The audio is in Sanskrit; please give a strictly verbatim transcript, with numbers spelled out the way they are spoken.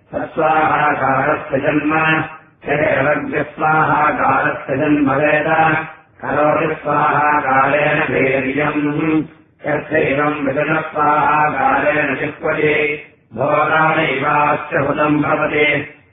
तत्स्वाहाकारस्य जन्म हेरग्यस्वाहाकारस्य जन्म वेद करोति स्वाहाकारेण वीर्यम् यस्यैवम् विदनस्वाहाकारेण चिक्वति भोगानैवास्य हुतम् भवति